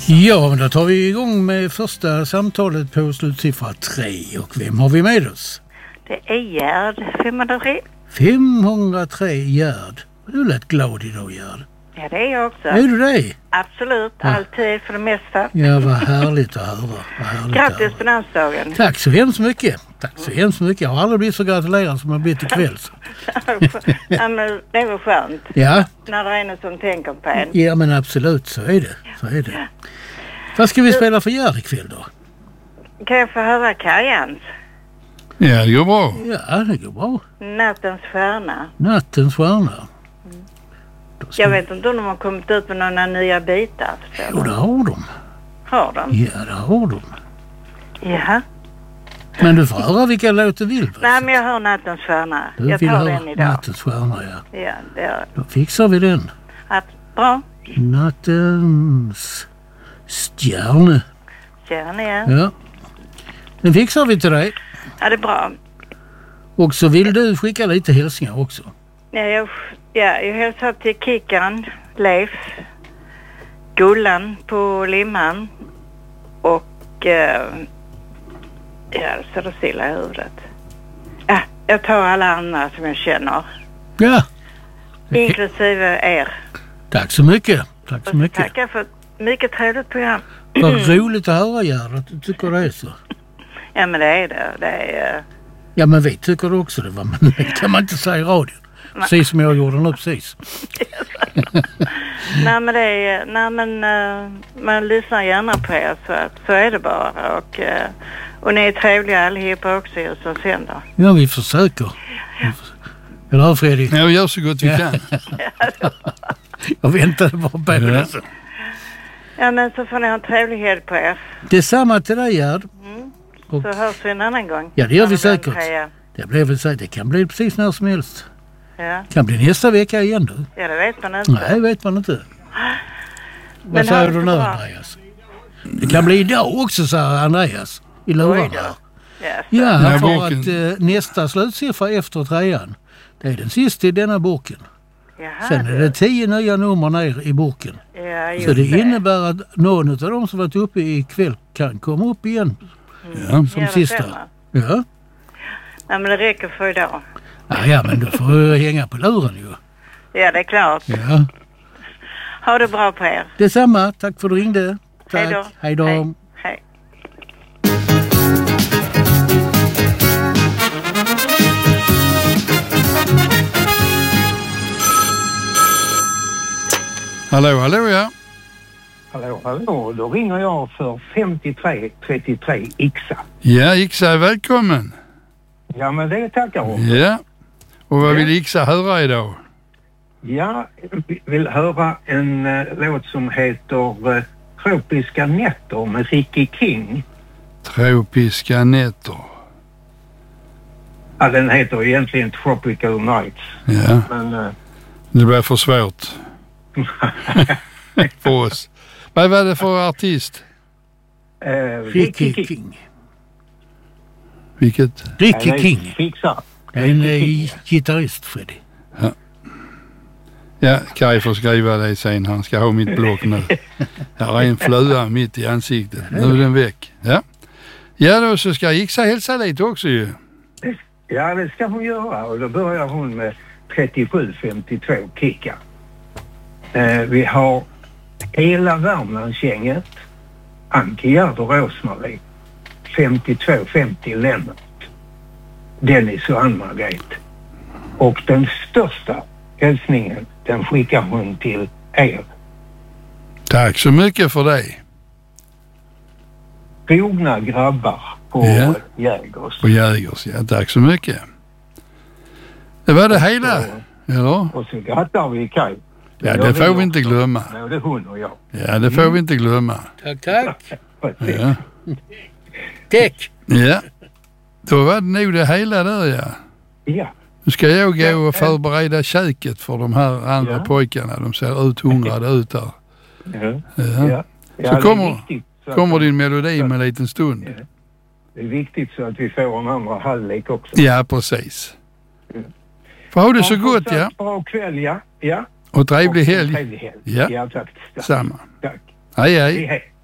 Ja, men då tar vi igång med första samtalet på slutsiffra 3. Och vem har vi med oss? Det är Gerd, 503. 503, Gerd. Du lät glad idag, Gerd. Ja, det är jag också. Är du det? Absolut, alltid för det mesta. Ja, vad härligt att höra. Grattis på namnsdagen. Tack så hemskt mycket. Jag har aldrig blivit så gratulerad som jag blivit ikväll. Ja, men det är väl skönt. Ja. När det är någon som tänker på en. Ja, men absolut, så är det. Vad ska vi spela för Gerd ikväll då? Kan jag få höra Kajans? Ja, det går bra. Ja, det går bra. Nattens stjärna. Nattens stjärna. Jag vet inte om de har kommit ut med några nya bitar. Jo, det har de. Har de? Ja, det har de. Ja. Men du får höra vilka låter du vill. Nej, men jag hör Nattens stjärna. Jag tar den idag. Nattens stjärna, ja. Ja, det är... Då fixar vi den. Bra. Nattens stjärna. Stjärna, ja. Ja. Den fixar vi till dig. Ja, det är bra. Och så vill du skicka lite hälsningar också. Jag hälsar till Kickan, Leif, Gullan på Limhan och så det stilla i huvudet. Ja, jag tar alla andra som jag känner. Ja. Inklusive er. Tack så mycket. Tack så mycket. Tackar för ett mycket trevligt program. Vad roligt att höra, Gerd, att du tycker det är så. Ja, men det är det. Det är... Ja, men vi tycker det också det, va? Men det kan man inte säga i radio. Precis som jag gjorde nu precis. Nej, men det är... Nej, men man lyssnar gärna på er, så är det bara. Och ni är trevliga allihopa också just som sänder. Ja, vi försöker. Eller hur, Fredrik? Ja, vi gör så gott vi kan. Jag väntade bara på det. Alltså. Ja, men så får ni ha en trevlig helg på er. Detsamma till dig, Gerd. Så hörs vi en annan gång. Ja, det gör vi säkert. Det kan bli precis när som helst. Ja. Det kan bli nästa vecka igen, du. Ja, det vet man inte. Nej, det vet man inte. Men vad säger du nu, Andreas? Det kan bli idag också, säger Andreas. I lurarna. Ja, för att nästa slutsiffra efter 3:an, det är den sista i denna boken. Jaha, sen är det 10 nya nummer ner i boken. Ja, så det innebär att någon av dem som varit uppe ikväll kan komma upp igen. Som sista. Ja. Nej, men det räcker för idag. Ja, men då får du hänga på luren ju. Ja, det är klart. Ja. Ha det bra på er. Detsamma. Tack för att du ringde. Tack. Hej då. Hej. Hallå, ja. Hallå. Då ringer jag för 5333 Ixa. Ja, Ixa är välkommen. Ja, men det tackar jag. Ja. Och vad vill Ixa höra idag? Ja, jag vill höra en låt som heter Tropiska nätter med Ricky King. Tropiska nätter. Ja, den heter egentligen Tropical Nights. Ja. Men, det blir för svårt. för oss. Vad var det för artist? Ricky King. Vilket? Ricky King. Fixa. En gitarrist, Freddy. Ja. Ja, Kaj får skriva det sen. Han ska ha mitt block nu. Här är en flua mitt i ansiktet. Nu är den väck. Ja. Ja, då så ska Ixa hälsa lite också ju. Ja, det ska hon göra. Och då börjar hon med 3752 Kika. Vi har hela Värmlandsgänget, Anki, Gerd och Rosmarie, 5250 Lennart, Dennis och Ann-Margret. Och den största hälsningen, den skickar hon till er. Tack så mycket för det. Rogna grabbar på Jägers. På Jägers, ja. Tack så mycket. Det var det hela. Ja. Och så grattar vi Kaj. Ja, det får vi inte glömma. Det är hon och jag. Ja, det får vi inte glömma. Tack. Ja. Tack. Ja. Då var det nog det hela där, ja. Ja. Nu ska jag gå och förbereda köket för de här andra pojkarna. De ser ut hungrade ut där. Ja. Så kommer din melodi med en liten stund. Ja. Det är viktigt så att vi får en andra halvlek också. Ja, precis. Får ha det så gott, ja. Bra kväll, ja. Och trevlig helg. Ja, tack. Samma. Tack. Hej.